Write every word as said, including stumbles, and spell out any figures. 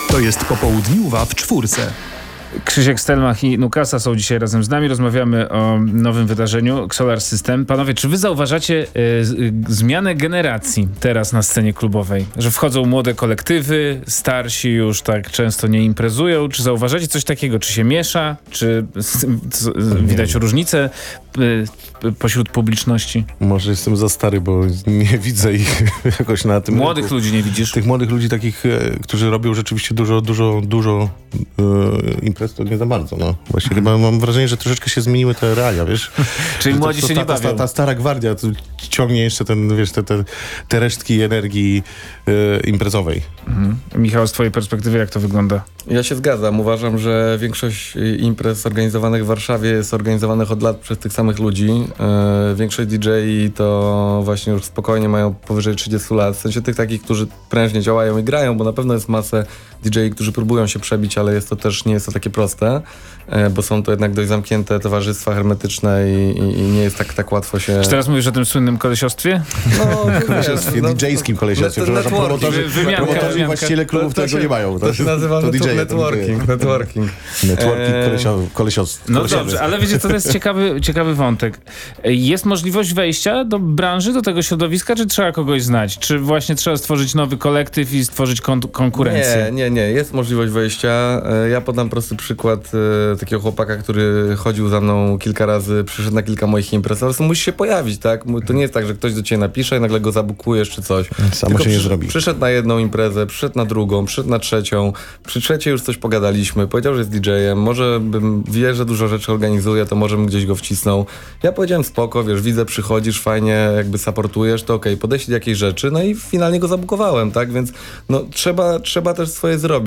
To jest popołudniuwa w czwórce. Krzysiek Stelmach i Nukasa są dzisiaj razem z nami. Rozmawiamy o nowym wydarzeniu Solar System. Panowie, czy wy zauważacie y, z, zmianę generacji teraz na scenie klubowej? Że wchodzą młode kolektywy, starsi już tak często nie imprezują. Czy zauważacie coś takiego? Czy się miesza? Czy z, z, widać różnice y, pośród publiczności? Może jestem za stary, bo nie widzę ich jakoś na tym Młodych rynku. ludzi nie widzisz? Tych młodych ludzi takich, e, którzy robią rzeczywiście dużo, dużo, dużo e, imprez, to nie za bardzo, no. Właśnie chyba mam wrażenie, że troszeczkę się zmieniły te realia, wiesz? Czyli Że młodzi to, się to, nie ta, bawią. ta, ta stara gwardia tu ciągnie jeszcze ten, wiesz, te, te, te resztki energii e, imprezowej. Mhm. Michał, z twojej perspektywy jak to wygląda? Ja się zgadzam. Uważam, że większość imprez organizowanych w Warszawie jest organizowanych od lat przez tych samych ludzi. Yy, większość D J to właśnie już spokojnie mają powyżej trzydziestu lat. W sensie tych takich, którzy prężnie działają i grają, bo na pewno jest masę D J, którzy próbują się przebić, ale jest to też nie jest to takie proste, yy, bo są to jednak dość zamknięte towarzystwa hermetyczne i, i, i nie jest tak, tak łatwo się... Czy teraz mówisz o tym słynnym kolesiostwie? No, Kolesiostwie, no, dżejskim kolesiostwie. no, Przepraszam, networking. promotorzy, Wymianka, promotorzy i wymianka. właściciele klubów To- to tego się- nie mają. To się nazywa to netwo- D J-e, to networking. networking. Networking Eee, kolesio, kolesios, No kolesiowy. dobrze, ale wiecie, to jest ciekawy, ciekawy wątek. Jest możliwość wejścia do branży, do tego środowiska, czy trzeba kogoś znać? Czy właśnie trzeba stworzyć nowy kolektyw i stworzyć kon- konkurencję? Nie, nie, nie. Jest możliwość wejścia. E, Ja podam prosty przykład e, takiego chłopaka, który chodził za mną kilka razy, przyszedł na kilka moich imprez. Po prostu musi się pojawić, tak? Mu- To nie jest tak, że ktoś do ciebie napisze i nagle go zabukujesz czy coś. Samo Tylko się nie przy- zrobi. Przyszedł na jedną imprezę, przyszedł na drugą, przyszedł na trzecią. Przy trzeciej już coś pogadaliśmy. Powiedział, że jest D J-em. Może bym wie, że dużo rzeczy organizuje, to może bym gdzieś go wcisnął. Ja powiedziałem spoko, wiesz, widzę, przychodzisz, fajnie jakby supportujesz, to okej, okay, podejść do jakiejś rzeczy, no i finalnie go zabukowałem, tak? Więc no trzeba, trzeba też swoje zrobić.